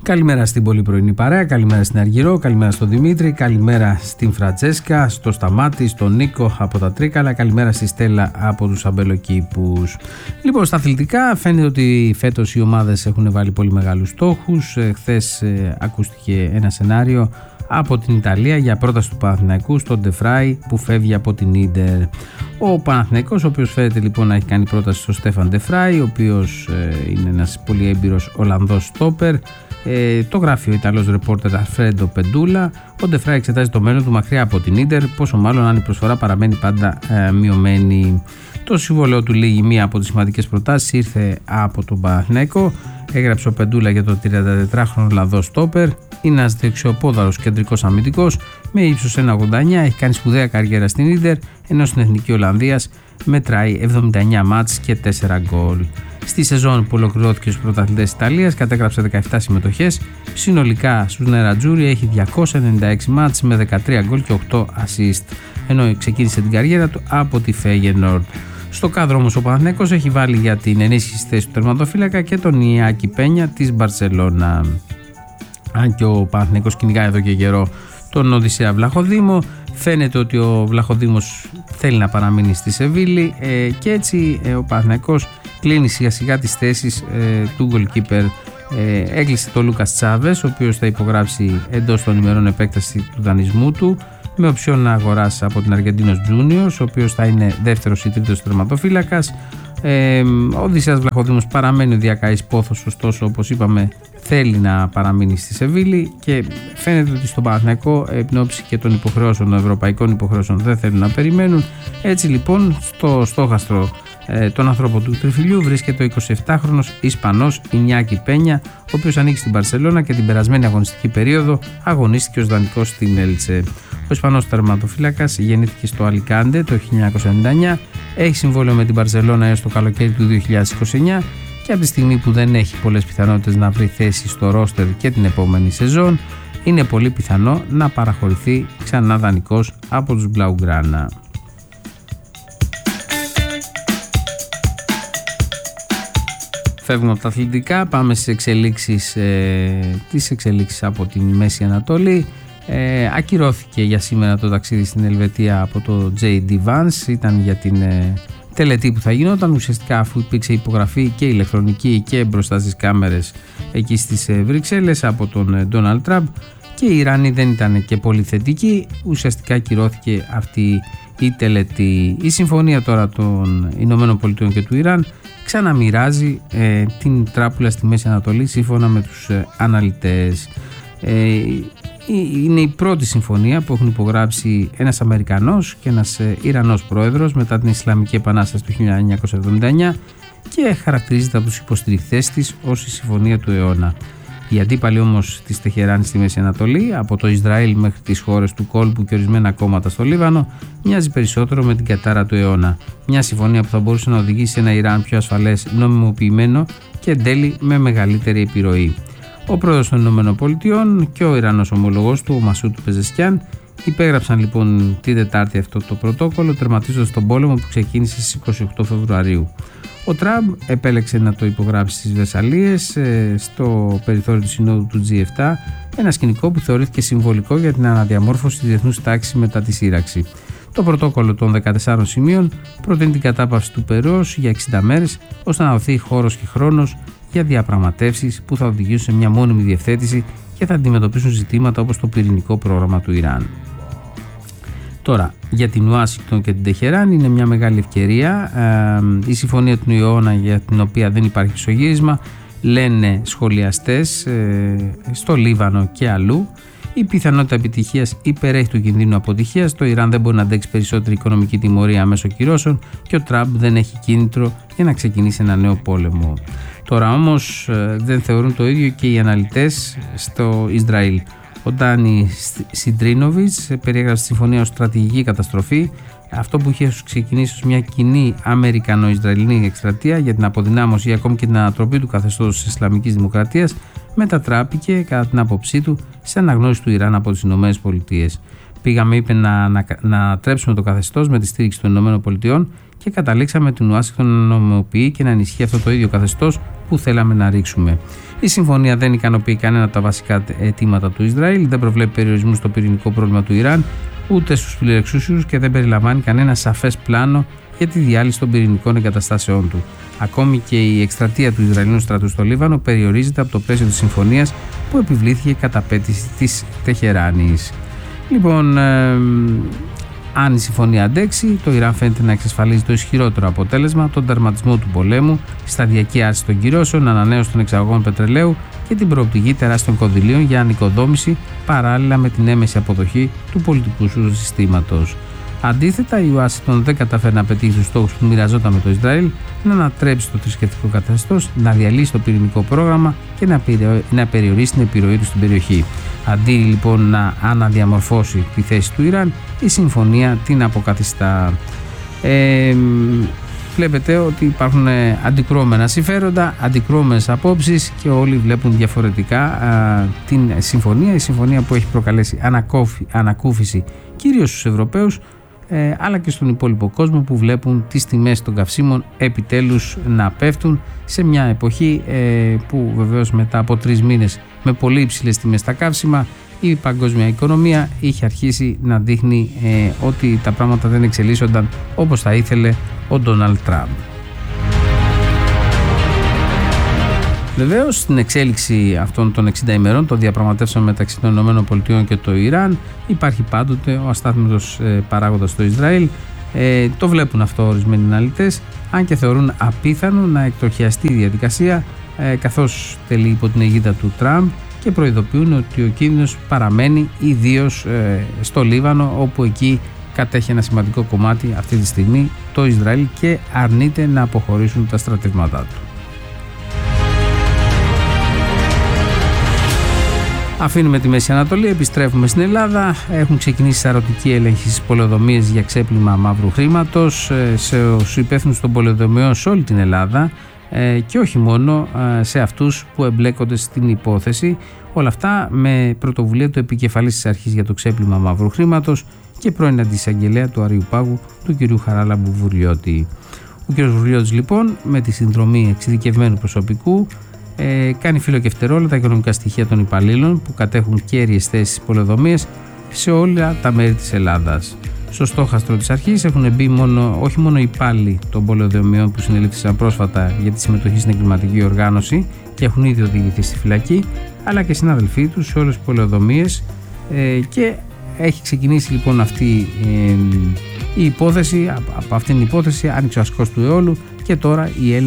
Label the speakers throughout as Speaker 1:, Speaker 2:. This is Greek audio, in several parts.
Speaker 1: Καλημέρα στην πολύ πρωινή παρέα, καλημέρα στην Αργυρό, καλημέρα στον Δημήτρη, καλημέρα στην Φραντζέσκα, στο Σταμάτη, στον Νίκο από τα Τρίκαλα, καλημέρα στη Στέλλα από τους Αμπελοκήπους. Λοιπόν, στα αθλητικά φαίνεται ότι φέτος οι ομάδες έχουν βάλει πολύ μεγάλους στόχους. Χθες ακούστηκε ένα σενάριο από την Ιταλία για πρόταση του Παναθηναϊκού στον Ντεφράι που φεύγει από την Ίντερ. Ο Παναθηναϊκός, ο οποίος φαίνεται λοιπόν να έχει κάνει πρόταση στον Στέφαν Ντεφράι, ο οποίος είναι ένας πολύ έμπειρος Ολλανδός στόπερ. Το γράφει ο Ιταλός ρεπόρτερ Αλφρέντο Πεντούλα. Ο Ντεφράι εξετάζει το μέλλον του μακριά από την Ίντερ, πόσο μάλλον αν η προσφορά παραμένει πάντα μειωμένη. Το συμβόλαιο του λήγει μία από τις σημαντικές προτάσεις ήρθε από τον Παναθηναϊκό. Έγραψε ο Πεντούλα για το 34χρονο Ολλανδό στόπερ. Είναι ένας δεξιοπόδαρος κεντρικός αμυντικός με ύψος 1,89. Έχει κάνει σπουδαία καριέρα στην Ίντερ, ενώ στην Εθνική Ολλανδίας μετράει 79 μάτς και 4 γκολ. Στη σεζόν που ολοκληρώθηκε στους πρωταθλητές της Ιταλίας κατέγραψε 17 συμμετοχές. Συνολικά στους Νερατζούρι έχει 296 μάτς με 13 γκολ και 8 assist, ενώ ξεκίνησε την καριέρα του από τη Φέγενορντ. Στο κάδρο όμως ο Παναθηναϊκός έχει βάλει για την ενίσχυση θέση του τερματοφύλακα και τον Ιάκη Πένια της Μπαρσελόνα. Αν και ο Παναθηναϊκός κυνηγάει εδώ και καιρό τον Οδυσσέα Βλαχοδήμο, φαίνεται ότι ο Βλαχοδήμος θέλει να παραμείνει στη Σεβίλη και έτσι ο Παναθηναϊκός κλείνει σιγά σιγά τις θέσεις του goalkeeper. Έκλεισε το Λούκας Τσάβες, ο οποίος θα υπογράψει εντός των ημερών επέκταση του δανεισμού του με οψιόν να αγοράσει από την Αργεντίνος Juniors, ο οποίος θα είναι δεύτερος ή τρίτος τερματοφύλακας. Ο Οδυσσέας Βλαχοδήμος παραμένει ο διακαής πόθος, ωστόσο όπως είπαμε θέλει να παραμείνει στη Σεβίλη και φαίνεται ότι στον Παναθηναϊκό εν ώψη και των υποχρεώσεων, των ευρωπαϊκών υποχρεώσεων δεν θέλουν να περιμένουν. Έτσι λοιπόν στο στόχαστρο τον άνθρωπο του τριφυλιού βρίσκεται ο 27χρονος Ισπανός Ινιάκη Πένια, ο οποίος ανήκει στην Μπαρσελόνα και την περασμένη αγωνιστική περίοδο αγωνίστηκε ως δανεικός στην Έλτσε. Ο Ισπανός τερματοφύλακας γεννήθηκε στο Αλικάντε το 1999, έχει συμβόλαιο με την Μπαρσελόνα έως το καλοκαίρι του 2029 και από τη στιγμή που δεν έχει πολλές πιθανότητες να βρει θέση στο ρόστερ και την επόμενη σεζόν, είναι πολύ πιθανό να παραχωρηθεί ξανά δανεικός από τους Μπλαουγκράνα. Φεύγουμε από τα αθλητικά, πάμε στις εξελίξεις από τη Μέση Ανατολή. Ακυρώθηκε για σήμερα το ταξίδι στην Ελβετία από το J.D. Vance, ήταν για την τελετή που θα γινόταν, ουσιαστικά αφού υπήρξε υπογραφή και ηλεκτρονική και μπροστά στις κάμερες εκεί στις Βρυξέλλες από τον Ντόναλντ Τραμπ και οι Ιρανοί δεν ήταν και πολύ θετικοί, ουσιαστικά ακυρώθηκε αυτή η τελετή. Η συμφωνία τώρα των Ηνωμένων Πολιτειών και του Ιράν ξαναμοιράζει την τράπουλα στη Μέση Ανατολή σύμφωνα με τους αναλυτές. Είναι η πρώτη συμφωνία που έχουν υπογράψει ένας Αμερικανός και ένας Ιρανός πρόεδρος μετά την Ισλαμική Επανάσταση του 1979 και χαρακτηρίζεται από τους υποστηριχθές της ως η συμφωνία του αιώνα. Οι αντίπαλοι όμως της Τεχεράνης στη Μέση Ανατολή, από το Ισραήλ μέχρι τις χώρες του κόλπου και ορισμένα κόμματα στο Λίβανο, μοιάζει περισσότερο με την κατάρα του αιώνα. Μια συμφωνία που θα μπορούσε να οδηγήσει σε ένα Ιράν πιο ασφαλές, νομιμοποιημένο και εν τέλει με μεγαλύτερη επιρροή. Ο πρόεδρος των ΗΠΑ και ο Ιρανός ομολογός του, ο Μασούτ Πεζεσκιάν, υπέγραψαν λοιπόν την Τετάρτη αυτό το πρωτόκολλο, τερματίζοντας τον πόλεμο που ξεκίνησε στις 28 Φεβρουαρίου. Ο Τραμπ επέλεξε να το υπογράψει στις Βερσαλλίες στο περιθώριο του Συνόδου του G7, ένα σκηνικό που θεωρήθηκε συμβολικό για την αναδιαμόρφωση της διεθνούς τάξης μετά τη σύραξη. Το πρωτόκολλο των 14 σημείων προτείνει την κατάπαυση του πυρός για 60 μέρες, ώστε να δοθεί χώρος και χρόνος για διαπραγματεύσεις που θα οδηγήσουν σε μια μόνιμη διευθέτηση και θα αντιμετωπίσουν ζητήματα όπως το πυρηνικό πρόγραμμα του Ιράν. Τώρα, για την Ουάσιγκτον και την Τεχεράν είναι μια μεγάλη ευκαιρία. Η συμφωνία του αιώνα, για την οποία δεν υπάρχει ισογύρισμα, λένε σχολιαστές στο Λίβανο και αλλού. Η πιθανότητα επιτυχίας υπερέχει του κινδύνου αποτυχίας. Το Ιράν δεν μπορεί να αντέξει περισσότερη οικονομική τιμωρία μέσω κυρώσεων και ο Τραμπ δεν έχει κίνητρο για να ξεκινήσει ένα νέο πόλεμο. Τώρα όμως δεν θεωρούν το ίδιο και οι αναλυτές στο Ισραήλ. Ο Ντάνι Σιντρίνοβιτς περιέγραψε τη συμφωνία ως στρατηγική καταστροφή. Αυτό που είχε ξεκινήσει ως μια κοινή Αμερικανο-Ισραηλινή εκστρατεία για την αποδυνάμωση ή ακόμη και την ανατροπή του καθεστώτος της Ισλαμικής Δημοκρατίας μετατράπηκε, κατά την άποψή του, σε αναγνώριση του Ιράν από τις Ηνωμένες Πολιτείες. Πήγαμε, είπε, να τρέψουμε το καθεστώς με τη στήριξη των Ηνωμένων Πολιτειών και καταλήξαμε την Ουάσιγκτον να νομιμοποιεί και να ενισχύει αυτό το ίδιο καθεστώς που θέλαμε να ρίξουμε. Η συμφωνία δεν ικανοποιεί κανένα από τα βασικά αιτήματα του Ισραήλ, δεν προβλέπει περιορισμού στο πυρηνικό πρόβλημα του Ιράν, ούτε στους φιλοεξούσιους και δεν περιλαμβάνει κανένα σαφές πλάνο για τη διάλυση των πυρηνικών εγκαταστάσεών του. Ακόμη και η εκστρατεία του Ισραηλινού στρατού στο Λίβανο περιορίζεται από το πλαίσιο της συμφωνίας που επιβλήθηκε κατά απέτηση της Τεχεράνης. Λοιπόν, αν η συμφωνία αντέξει, το Ιράν φαίνεται να εξασφαλίζει το ισχυρότερο αποτέλεσμα, τον τερματισμό του πολέμου, σταδιακή άρση των κυρώσεων, ανανέωση των εξαγωγών πετρελαίου και την προοπτική τεράστιων κονδυλίων για ανοικοδόμηση παράλληλα με την έμεση αποδοχή του πολιτικού συστήματος. Αντίθετα, η Ουάσιγκτον δεν καταφέρει να πετύχει τους στόχους που μοιραζόταν με το Ισραήλ, να ανατρέψει το θρησκευτικό καθεστώς, να διαλύσει το πυρηνικό πρόγραμμα και να περιορίσει την επιρροή του στην περιοχή. Αντί λοιπόν να αναδιαμορφώσει τη θέση του Ιράν, η συμφωνία την αποκαθιστά. Βλέπετε ότι υπάρχουν αντικρουόμενα συμφέροντα, αντικρουόμενες απόψεις και όλοι βλέπουν διαφορετικά την συμφωνία. Η συμφωνία που έχει προκαλέσει ανακούφιση κυρίως στους Ευρωπαίους, αλλά και στον υπόλοιπο κόσμο που βλέπουν τις τιμές των καυσίμων επιτέλους να πέφτουν σε μια εποχή που βεβαίως μετά από 3 μήνες με πολύ υψηλές τιμές στα καύσιμα η παγκόσμια οικονομία είχε αρχίσει να δείχνει ότι τα πράγματα δεν εξελίσσονταν όπως θα ήθελε ο Ντόναλντ Τραμπ. Βεβαίως, στην εξέλιξη αυτών των 60 ημερών των διαπραγματεύσεων μεταξύ των ΗΠΑ και το Ιράν υπάρχει πάντοτε ο αστάθμητος παράγοντας στο Ισραήλ. Το βλέπουν αυτό ορισμένοι αναλυτές, αν και θεωρούν απίθανο να εκτροχιαστεί η διαδικασία καθώς τελεί υπό την αιγίδα του Τραμπ και προειδοποιούν ότι ο κίνδυνος παραμένει, ιδίως στο Λίβανο, όπου εκεί κατέχει ένα σημαντικό κομμάτι αυτή τη στιγμή το Ισραήλ και αρνείται να αποχωρήσουν τα στρατεύματά του. Αφήνουμε τη Μέση Ανατολή, επιστρέφουμε στην Ελλάδα. Έχουν ξεκινήσει σαρωτικοί έλεγχοι στις πολεοδομίες για ξέπλυμα μαύρου χρήματος στους υπεύθυνους των πολεοδομιών σε όλη την Ελλάδα και όχι μόνο σε αυτούς που εμπλέκονται στην υπόθεση. Όλα αυτά με πρωτοβουλία του επικεφαλής της αρχής για το ξέπλυμα μαύρου χρήματος και πρώην αντισαγγελέα του Αριουπάγου, του κ. Χαράλαμπου Βουρλιώτη. Ο κ. Βουρλιώτης λοιπόν, με τη συνδρομή εξειδικευμένου προσωπικού, κάνει φύλλο και φτερόλα τα οικονομικά στοιχεία των υπαλλήλων που κατέχουν κέρυες θέσεις στις πολεοδομίες σε όλα τα μέρη της Ελλάδας. Στο στόχαστρο της αρχής έχουν μπει όχι μόνο οι υπάλληλοι των πολεοδομιών που συνελήφθησαν πρόσφατα για τη συμμετοχή στην εγκληματική οργάνωση και έχουν ήδη οδηγηθεί στη φυλακή, αλλά και συναδελφοί τους σε όλες τις πολεοδομίες και έχει ξεκινήσει λοιπόν αυτή η υπόθεση. Από αυτήν την υπόθεση άνοιξε ο ασκός του αιώλου και τώρα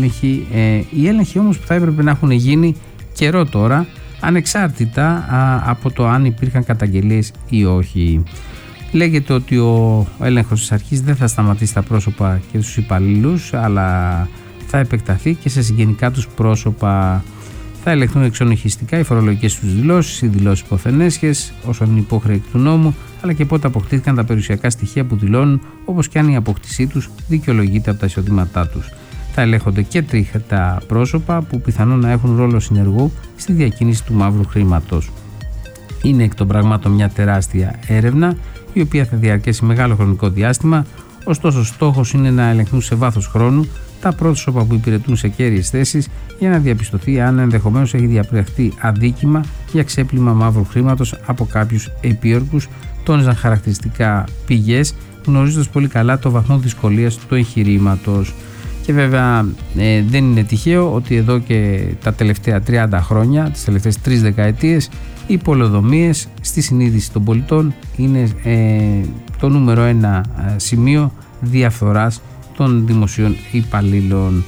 Speaker 1: οι έλεγχοι όμως που θα έπρεπε να έχουν γίνει καιρό τώρα, ανεξάρτητα από το αν υπήρχαν καταγγελίες ή όχι. Λέγεται ότι ο έλεγχος της αρχής δεν θα σταματήσει τα πρόσωπα και τους υπαλλήλους, αλλά θα επεκταθεί και σε συγγενικά τους πρόσωπα. Θα ελεγχθούν εξονυχιστικά οι φορολογικές τους δηλώσεις, οι δηλώσεις υποθενέσχες, όσο είναι υπόχρεοι του νόμου, αλλά και πότε αποκτήθηκαν τα περιουσιακά στοιχεία που δηλώνουν, όπως και αν η απόκτησή τους δικαιολογείται από τα εισοδήματά τους. Θα ελέγχονται και τρίτα πρόσωπα που πιθανόν να έχουν ρόλο συνεργού στη διακίνηση του μαύρου χρήματος. Είναι εκ των πραγμάτων μια τεράστια έρευνα, η οποία θα διαρκέσει μεγάλο χρονικό διάστημα, ωστόσο στόχος είναι να ελεγχθούν σε βάθος χρόνου τα πρόσωπα που υπηρετούν σε κέρυες θέσεις για να διαπιστωθεί αν ενδεχομένως έχει διαπραχθεί αδίκημα για ξέπλυμα μαύρου χρήματος από κάποιους επίορκους, τόνιζαν χαρακτηριστικά πηγές, γνωρίζοντας πολύ καλά το βαθμό δυσκολίας του εγχειρήματος. Και βέβαια δεν είναι τυχαίο ότι εδώ και τα τελευταία 30 χρόνια, τις τελευταίες 3 δεκαετίες, οι πολεοδομίες στη συνείδηση των πολιτών είναι το νούμερο 1 σημείο διαφθοράς των δημοσίων υπαλλήλων.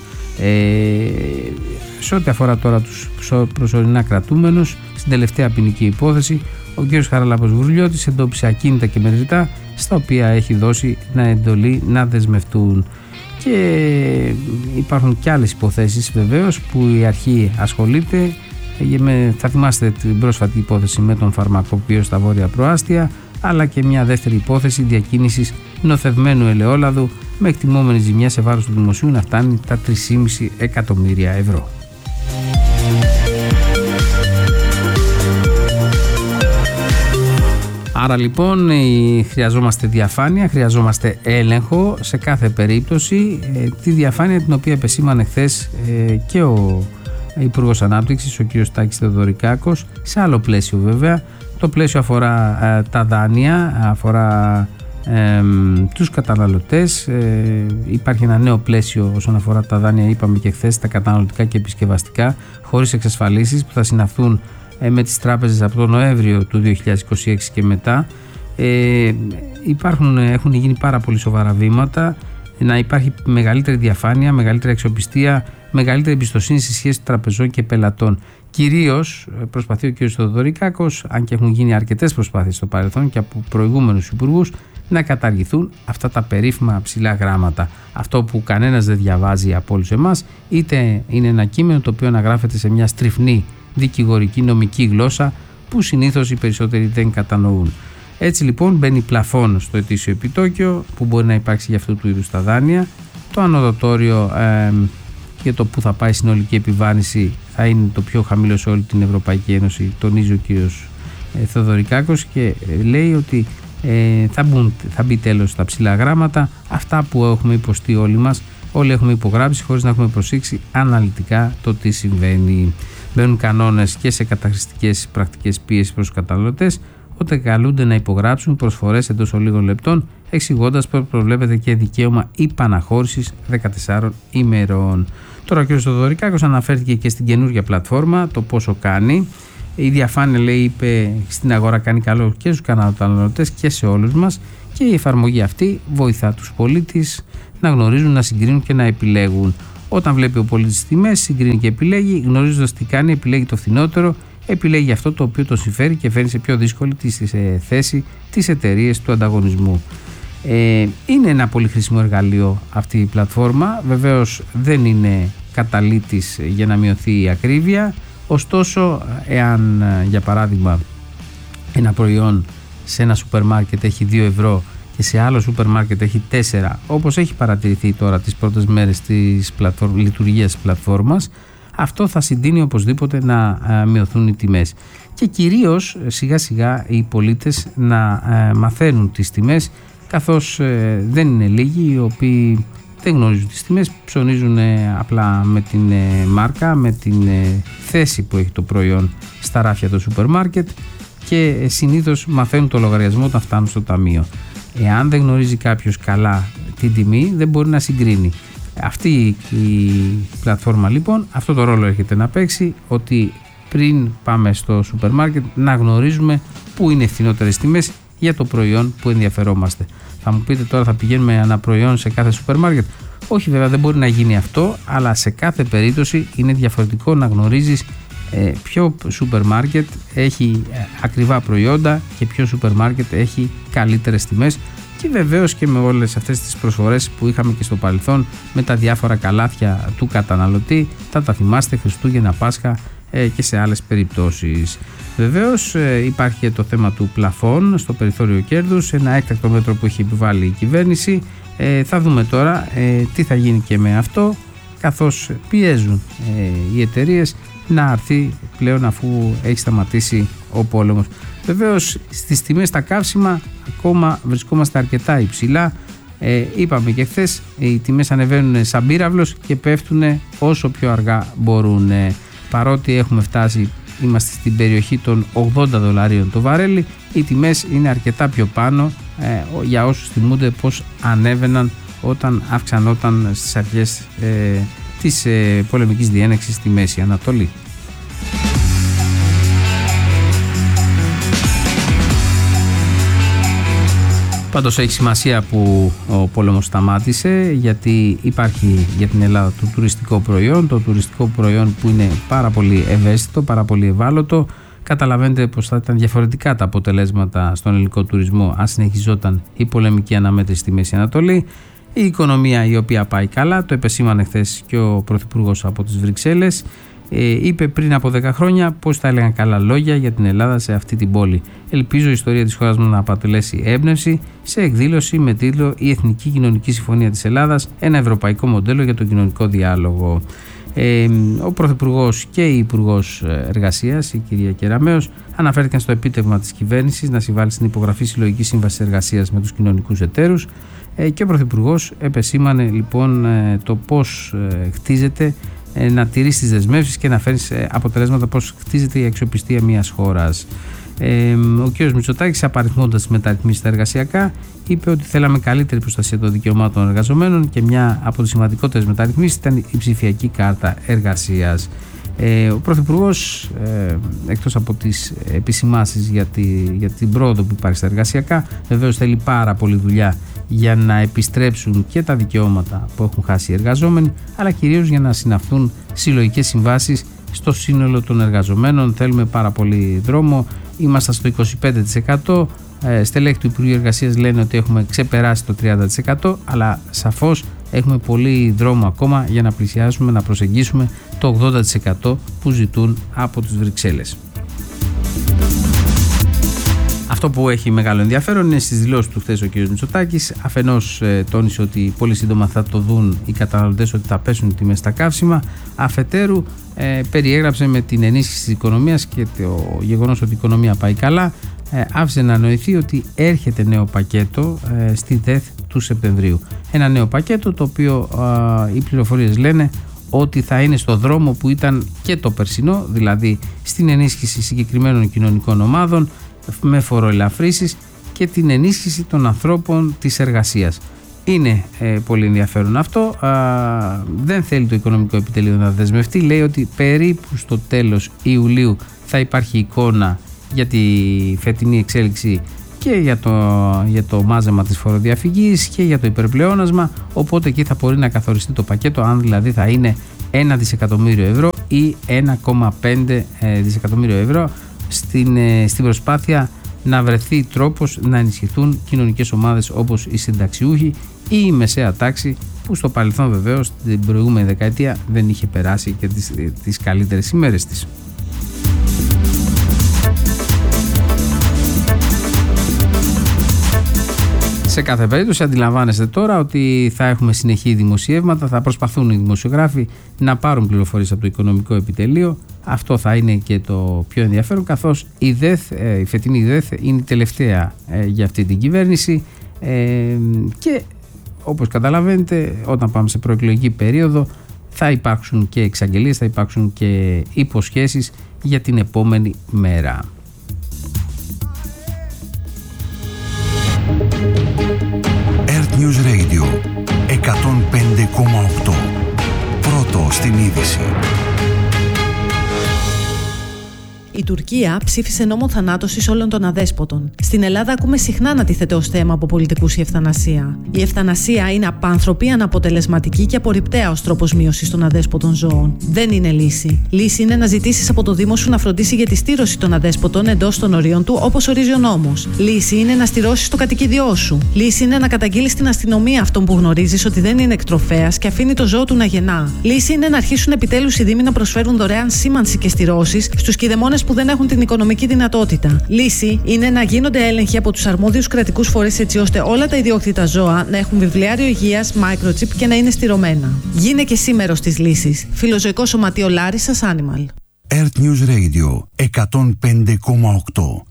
Speaker 1: Σε ό,τι αφορά τώρα τους προσωρινά κρατούμενους, στην τελευταία ποινική υπόθεση, ο κ. Χαράλαμπος Βουρλιώτης εντόπισε ακίνητα και μετρητά στα οποία έχει δώσει εντολή να δεσμευτούν. Και υπάρχουν και άλλες υποθέσεις βεβαίως που η αρχή ασχολείται. Θα θυμάστε την πρόσφατη υπόθεση με τον φαρμακοποιό στα Βόρεια Προάστια, αλλά και μια δεύτερη υπόθεση διακίνησης νοθευμένου ελαιόλαδου με εκτιμόμενη ζημιά σε βάρος του δημοσίου να φτάνει τα 3,5 εκατομμύρια ευρώ. Άρα λοιπόν χρειαζόμαστε διαφάνεια, χρειαζόμαστε έλεγχο σε κάθε περίπτωση, τη διαφάνεια την οποία επεσήμανε χθες και ο Υπουργός Ανάπτυξης, ο κ. Τάκης Θεοδωρικάκος, σε άλλο πλαίσιο βέβαια. Το πλαίσιο αφορά τα δάνεια, αφορά τους καταναλωτές. Υπάρχει ένα νέο πλαίσιο όσον αφορά τα δάνεια, είπαμε και χθες, τα καταναλωτικά και επισκευαστικά, χωρίς εξασφαλίσεις, που θα συναυθούν με τις τράπεζες από τον Νοέμβριο του 2026 και μετά. Έχουν γίνει πάρα πολύ σοβαρά βήματα να υπάρχει μεγαλύτερη διαφάνεια, μεγαλύτερη αξιοπιστία, μεγαλύτερη εμπιστοσύνη στη σχέση τραπεζών και πελατών. Κυρίως προσπαθεί ο κ. Θεοδωρικάκος, αν και έχουν γίνει αρκετές προσπάθειες στο παρελθόν και από προηγούμενους υπουργούς, να καταργηθούν αυτά τα περίφημα ψηλά γράμματα. Αυτό που κανένας δεν διαβάζει από όλους εμάς, είτε είναι ένα κείμενο το οποίο αναγράφεται σε μια στριφνή δικηγορική νομική γλώσσα που συνήθως οι περισσότεροι δεν κατανοούν. Έτσι λοιπόν μπαίνει πλαφόν στο ετήσιο επιτόκιο που μπορεί να υπάρξει για αυτού του είδους τα δάνεια. Το ανωτατόριο και το που θα πάει συνολική επιβάρυνση θα είναι το πιο χαμηλό σε όλη την Ευρωπαϊκή Ένωση, τονίζει ο κύριος Θεοδωρικάκος, και λέει ότι θα μπει τέλος στα ψηλά γράμματα, αυτά που έχουμε υποστεί όλοι έχουμε υπογράψει χωρίς να έχουμε προσέξει αναλυτικά το τι συμβαίνει. Μπαίνουν κανόνες και σε καταχρηστικές πρακτικές πίεσης προς τους καταναλωτές, όταν καλούνται να υπογράψουν προσφορές εντός λίγων λεπτών, εξηγώντας πως προβλέπεται και δικαίωμα υπαναχώρησης 14 ημερών. Τώρα ο κ. Θεοδωρικάκος αναφέρθηκε και στην καινούργια πλατφόρμα, το πόσο κάνει. Η διαφάνεια, λέει, είπε, στην αγορά κάνει καλό και στους καταναλωτές και σε όλους μας, και η εφαρμογή αυτή βοηθά τους πολίτες να γνωρίζουν, να συγκρίνουν και να επιλέγουν. Όταν βλέπει ο πολίτης τις τιμές, συγκρίνει και επιλέγει, γνωρίζοντας τι κάνει, επιλέγει το φθηνότερο, επιλέγει αυτό το οποίο τον συμφέρει και φέρνει σε πιο δύσκολη θέση τις εταιρείες του ανταγωνισμού. Είναι ένα πολύ χρήσιμο εργαλείο αυτή η πλατφόρμα. Βεβαίως δεν είναι καταλύτης για να μειωθεί η ακρίβεια. Ωστόσο, εάν για παράδειγμα ένα προϊόν σε ένα σούπερ μάρκετ έχει 2 ευρώ και σε άλλο σούπερ μάρκετ έχει 4, όπως έχει παρατηρηθεί τώρα τις πρώτες μέρες της λειτουργίας της πλατφόρμας, αυτό θα συντείνει οπωσδήποτε να μειωθούν οι τιμές. Και κυρίως σιγά σιγά οι πολίτες να μαθαίνουν τις τιμές, καθώς δεν είναι λίγοι οι οποίοι δεν γνωρίζουν τις τιμές, ψωνίζουν απλά με την μάρκα, με την θέση που έχει το προϊόν στα ράφια του σούπερ μάρκετ, και συνήθως μαθαίνουν το λογαριασμό όταν φτάνουν στο ταμείο. Εάν δεν γνωρίζει κάποιος καλά την τιμή, δεν μπορεί να συγκρίνει. Αυτή η πλατφόρμα λοιπόν αυτό το ρόλο έρχεται να παίξει, ότι πριν πάμε στο σούπερ μάρκετ να γνωρίζουμε πού είναι φθηνότερες τιμές για το προϊόν που ενδιαφερόμαστε. Θα μου πείτε τώρα, θα πηγαίνουμε ένα προϊόν σε κάθε σούπερ μάρκετ? Όχι, βέβαια δεν μπορεί να γίνει αυτό, αλλά σε κάθε περίπτωση είναι διαφορετικό να γνωρίζεις ποιο σούπερ μάρκετ έχει ακριβά προϊόντα και ποιο σούπερ μάρκετ έχει καλύτερες τιμές, και βεβαίως και με όλες αυτές τις προσφορές που είχαμε και στο παρελθόν με τα διάφορα καλάθια του καταναλωτή. Θα τα θυμάστε, Χριστούγεννα, Πάσχα και σε άλλες περιπτώσεις. Βεβαίως υπάρχει και το θέμα του πλαφών στο περιθώριο κέρδους, ένα έκτακτο μέτρο που έχει επιβάλει η κυβέρνηση. Θα δούμε τώρα τι θα γίνει και με αυτό, καθώς πιέζουν οι εταιρείες να έρθει πλέον αφού έχει σταματήσει ο πόλεμος. Βεβαίως στις τιμές στα καύσιμα ακόμα βρισκόμαστε αρκετά υψηλά. Είπαμε και χθες, οι τιμές ανεβαίνουν σαν πύραυλος και πέφτουν όσο πιο αργά μπορούν. Παρότι έχουμε φτάσει, είμαστε στην περιοχή των $80 το βαρέλι, οι τιμές είναι αρκετά πιο πάνω, για όσους θυμούνται πως ανέβαιναν όταν αυξανόταν στις αρχές της πολεμικής διένεξης στη Μέση Ανατολή. Πάντως έχει σημασία που ο πόλεμος σταμάτησε, γιατί υπάρχει για την Ελλάδα το τουριστικό προϊόν που είναι πάρα πολύ ευαίσθητο, πάρα πολύ ευάλωτο. Καταλαβαίνετε πως θα ήταν διαφορετικά τα αποτελέσματα στον ελληνικό τουρισμό αν συνεχιζόταν η πολεμική αναμέτρηση στη Μέση Ανατολή. Η οικονομία η οποία πάει καλά, το επεσήμανε χθες και ο Πρωθυπουργός από τις Βρυξέλλες. Είπε πριν από 10 χρόνια πως θα έλεγαν καλά λόγια για την Ελλάδα σε αυτή την πόλη. Ελπίζω η ιστορία της χώρας μου να αποτελέσει έμπνευση σε εκδήλωση με τίτλο «Η Εθνική Κοινωνική Συμφωνία της Ελλάδας, ένα ευρωπαϊκό μοντέλο για τον κοινωνικό διάλογο». Ο Πρωθυπουργός και η Υπουργός Εργασίας, η κυρία Κεραμέως, αναφέρθηκαν στο επίτευγμα της κυβέρνησης να συμβάλλει στην υπογραφή συλλογικής σύμβασης εργασίας με τους κοινωνικούς εταίρους, και ο Πρωθυπουργός επεσήμανε λοιπόν το πώς χτίζεται, να τηρήσει τις δεσμεύσεις και να φέρει αποτελέσματα, πώς χτίζεται η αξιοπιστία μιας χώρας. Ο κ. Μητσοτάκης, απαριθμώντας τις μεταρρυθμίσεις στα εργασιακά, είπε ότι θέλαμε καλύτερη προστασία των δικαιωμάτων των εργαζομένων και μια από τις σημαντικότερες μεταρρυθμίσεις ήταν η ψηφιακή κάρτα εργασίας. Ο Πρωθυπουργός, εκτός από τις επισημάνσεις για την πρόοδο που υπάρχει στα εργασιακά, βεβαίως θέλει πάρα πολλή δουλειά για να επιστρέψουν και τα δικαιώματα που έχουν χάσει οι εργαζόμενοι, αλλά κυρίως για να συναυθούν συλλογικές συμβάσεις στο σύνολο των εργαζομένων. Θέλουμε πάρα πολύ δρόμο, είμαστε στο 25%. Στελέχη του Υπουργείου Εργασίας λένε ότι έχουμε ξεπεράσει το 30%, αλλά σαφώς έχουμε πολύ δρόμο ακόμα για να πλησιάσουμε, να προσεγγίσουμε το 80% που ζητούν από τις Βρυξέλλες. Αυτό που έχει μεγάλο ενδιαφέρον είναι στις δηλώσεις του χθες ο κ. Μητσοτάκης. Αφενός τόνισε ότι πολύ σύντομα θα το δουν οι καταναλωτές ότι θα πέσουν οι τιμές στα καύσιμα. Αφετέρου περιέγραψε με την ενίσχυση της οικονομίας και το γεγονός ότι η οικονομία πάει καλά, άφησε να νοηθεί ότι έρχεται νέο πακέτο στη ΔΕΘ του Σεπτεμβρίου. Ένα νέο πακέτο το οποίο οι πληροφορίες λένε ότι θα είναι στο δρόμο που ήταν και το περσινό, δηλαδή στην ενίσχυση συγκεκριμένων κοινωνικών ομάδων με φοροελαφρύσεις και την ενίσχυση των ανθρώπων της εργασίας. Είναι πολύ ενδιαφέρον αυτό. Δεν θέλει το Οικονομικό Επιτελείο να δεσμευτεί. Λέει ότι περίπου στο τέλος Ιουλίου θα υπάρχει εικόνα για τη φετινή εξέλιξη και για το μάζεμα της φοροδιαφυγής και για το υπερπλεόνασμα, οπότε εκεί θα μπορεί να καθοριστεί το πακέτο, αν δηλαδή θα είναι 1 δισεκατομμύριο ευρώ ή 1,5 δισεκατομμύριο ευρώ, στην προσπάθεια να βρεθεί τρόπος να ενισχυθούν κοινωνικές ομάδες όπως οι συνταξιούχοι ή η μεσαία τάξη, που στο παρελθόν βεβαίως την προηγούμενη δεκαετία δεν είχε περάσει και τις καλύτερες ημέρες της. Σε κάθε περίπτωση αντιλαμβάνεστε τώρα ότι θα έχουμε συνεχή δημοσιεύματα, θα προσπαθούν οι δημοσιογράφοι να πάρουν πληροφορίες από το Οικονομικό Επιτελείο. Αυτό θα είναι και το πιο ενδιαφέρον, καθώς η φετινή ΔΕΘ είναι η τελευταία για αυτή την κυβέρνηση και όπως καταλαβαίνετε όταν πάμε σε προεκλογική περίοδο θα υπάρξουν και εξαγγελίες, θα υπάρξουν και υποσχέσεις για την επόμενη μέρα.
Speaker 2: News Radio 105,8. Πρώτο στην είδηση.
Speaker 3: Η Τουρκία ψήφισε νόμο θανάτωσης όλων των αδέσποτων. Στην Ελλάδα ακούμε συχνά να τίθεται ως θέμα από πολιτικούς η ευθανασία. Η ευθανασία είναι απάνθρωπη, αναποτελεσματική και απορριπταία ως τρόπος μείωσης των αδέσποτων ζώων. Δεν είναι λύση. Λύση είναι να ζητήσεις από το Δήμο σου να φροντίσει για τη στήρωση των αδέσποτων εντός των ορίων του, όπως ορίζει ο νόμος. Λύση είναι να στηρώσεις το κατοικίδιό σου. Λύση είναι να καταγγείλεις στην αστυνομία αυτόν που γνωρίζεις ότι δεν είναι εκτροφέας και αφήνει το ζώο του να γεννά. Λύση είναι να αρχίσουν επιτέλους οι Δήμοι να προσφέρουν δωρεάν σήμανση και στηρώσεις στους κηδεμόνες που δεν έχουν την οικονομική δυνατότητα. Λύση είναι να γίνονται έλεγχοι από τους αρμόδιους κρατικούς φορείς έτσι ώστε όλα τα ιδιόκτητα ζώα να έχουν βιβλιάριο υγείας, microchip και να είναι στηρωμένα. Γίνε και εσύ μέρος της λύσης. Φιλοζωικό Σωματείο Λάρισσας Animal.
Speaker 2: Earth News Radio 105,8.